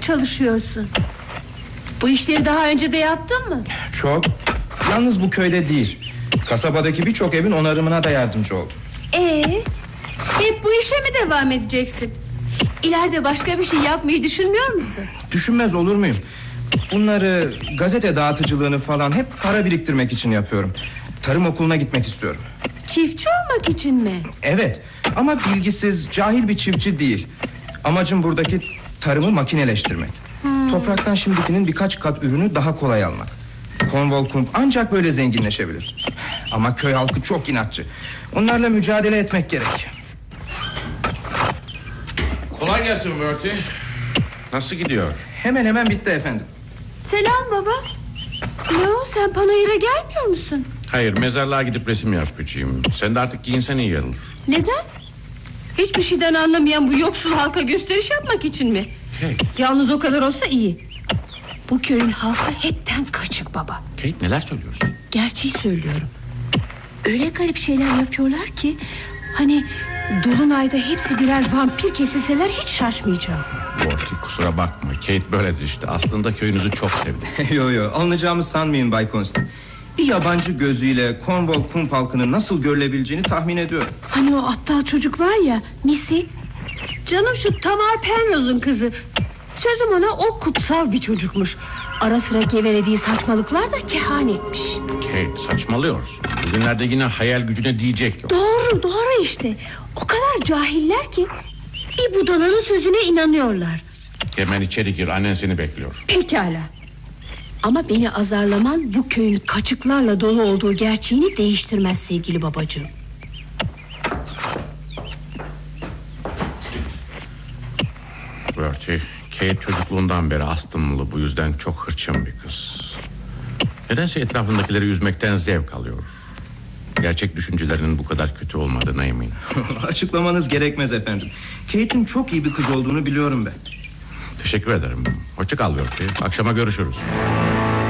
çok çalışıyorsun. Bu işleri daha önce de yaptın mı? Çok. Yalnız bu köyde değil, kasabadaki birçok evin onarımına da yardımcı oldum. Hep bu işe mi devam edeceksin? İleride başka bir şey yapmayı düşünmüyor musun? Düşünmez olur muyum? Bunları, gazete dağıtıcılığını falan hep para biriktirmek için yapıyorum. Tarım okuluna gitmek istiyorum. Çiftçi olmak için mi? Evet, ama bilgisiz, cahil bir çiftçi değil. Amacım buradaki tarımı makineleştirmek. Topraktan şimdikinin birkaç kat ürünü daha kolay almak. Cornwall Kump ancak böyle zenginleşebilir. Ama köy halkı çok inatçı. Onlarla mücadele etmek gerek. Kolay gelsin Bertie. Nasıl gidiyor? Hemen hemen bitti efendim. Selam baba. Ne o, sen panayıra gelmiyor musun? Hayır, mezarlığa gidip resim yapacağım. Sen de artık giyinsen iyi olur. Neden? Hiçbir şeyden anlamayan bu yoksul halka gösteriş yapmak için mi? Kate. Yalnız o kadar olsa iyi. Bu köyün halkı hepten kaçık baba. Kate, neler söylüyorsun? Gerçeği söylüyorum. Öyle garip şeyler yapıyorlar ki, hani dolunayda hepsi birer vampir kesilseler hiç şaşmayacağım. Bertie, kusura bakma. Kate böyledir işte. Aslında köyünüzü çok sevdim. Yo, alınacağımı sanmayın Bay Constant. Bir yabancı gözüyle Cornwall Kump halkının nasıl görülebileceğini tahmin ediyorum. Hani o aptal çocuk var ya, Missy. Canım şu Tamar Penrose'un kızı. Sözüm ona, o kutsal bir çocukmuş. Ara sıra gevelediği saçmalıklar da kehanetmiş. Kate, saçmalıyorsun. Bugünlerde yine hayal gücüne diyecek yok. Doğru işte. O kadar cahiller ki bir budalanın sözüne inanıyorlar. Hemen içeri gir, annen seni bekliyor. Pekala. Ama beni azarlaman bu köyün kaçıklarla dolu olduğu gerçeğini değiştirmez sevgili babacığım. Bertie, Kate çocukluğundan beri astımlı, bu yüzden çok hırçın bir kız. Nedense etrafındakileri üzmekten zevk alıyor. Gerçek düşüncelerinin bu kadar kötü olmadığına eminim. Açıklamanız gerekmez efendim. Kate'in çok iyi bir kız olduğunu biliyorum ben. Teşekkür ederim. Hoşça kal Bertie. Akşama görüşürüz.